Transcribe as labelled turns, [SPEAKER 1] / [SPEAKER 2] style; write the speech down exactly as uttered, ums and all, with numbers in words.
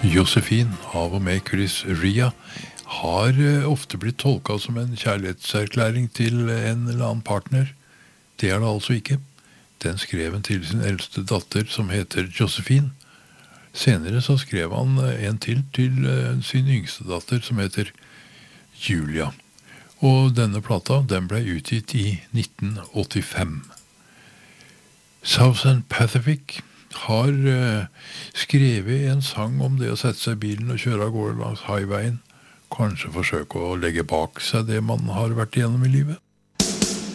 [SPEAKER 1] Josephine, av og med Chris Ria, har ofte blitt tolket som en kjærlighetserklæring til en eller annen partner. Det er det altså ikke. Den skrev han til sin eldste datter, som heter Josephine. Senere så skrev han en til til sin yngste datter, som heter Julia. Og denne plata, den ble utgitt i nitten åttifem. Southern Pacific har uh, skrevet en sang om det å sette seg i bilen og kjøre av gårde langs highwayen. Kanskje forsøke å legge bak seg det man har vært igjennom i livet.